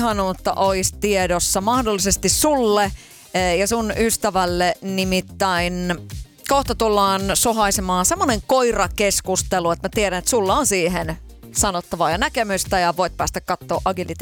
ihanuutta olisi tiedossa mahdollisesti sulle ja sun ystävälle, nimittäin kohta tullaan sohaisemaan semmoinen koirakeskustelu, että mä tiedän, että sulla on siihen sanottavaa ja näkemystä ja voit päästä katsoa Agility